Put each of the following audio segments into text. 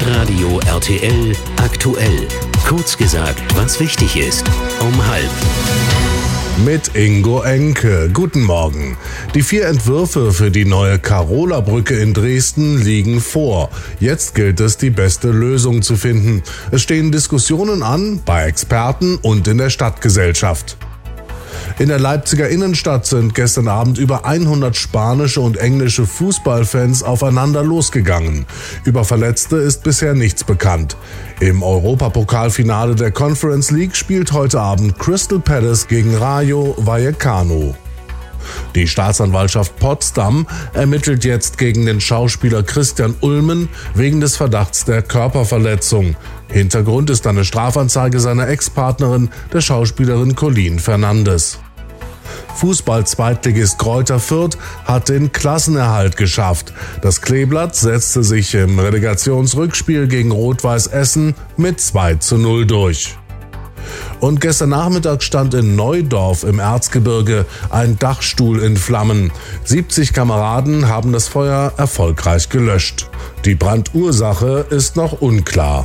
Hitradio RTL aktuell. Kurz gesagt, was wichtig ist. Um 12:30. Mit Ingo Enke. Guten Morgen. Die 4 Entwürfe für die neue Karola-Brücke in Dresden liegen vor. Jetzt gilt es, die beste Lösung zu finden. Es stehen Diskussionen an, bei Experten und in der Stadtgesellschaft. In der Leipziger Innenstadt sind gestern Abend über 100 spanische und englische Fußballfans aufeinander losgegangen. Über Verletzte ist bisher nichts bekannt. Im Europapokalfinale der Conference League spielt heute Abend Crystal Palace gegen Rayo Vallecano. Die Staatsanwaltschaft Potsdam ermittelt jetzt gegen den Schauspieler Christian Ulmen wegen des Verdachts der Körperverletzung. Hintergrund ist eine Strafanzeige seiner Ex-Partnerin, der Schauspielerin Colleen Fernandes. Fußball-Zweitligist Greuther Fürth hat den Klassenerhalt geschafft. Das Kleeblatt setzte sich im Relegationsrückspiel gegen Rot-Weiß Essen mit 2:0 durch. Und gestern Nachmittag stand in Neudorf im Erzgebirge ein Dachstuhl in Flammen. 70 Kameraden haben das Feuer erfolgreich gelöscht. Die Brandursache ist noch unklar.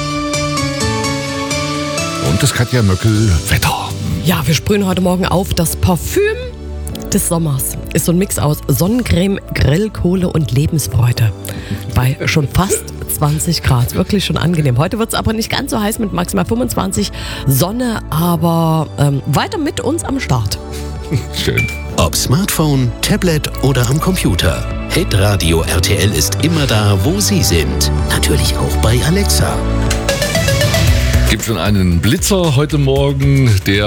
Und es Katja Möckel, Wetter. Ja, wir sprühen heute Morgen auf. Das Parfüm des Sommers ist so ein Mix aus Sonnencreme, Grillkohle und Lebensfreude. Bei schon fast 20 Grad. Wirklich schon angenehm. Heute wird es aber nicht ganz so heiß mit maximal 25. Sonne, aber weiter mit uns am Start. Schön. Ob Smartphone, Tablet oder am Computer. Hitradio RTL ist immer da, wo Sie sind. Natürlich auch bei Alexa. Gibt schon einen Blitzer heute Morgen, der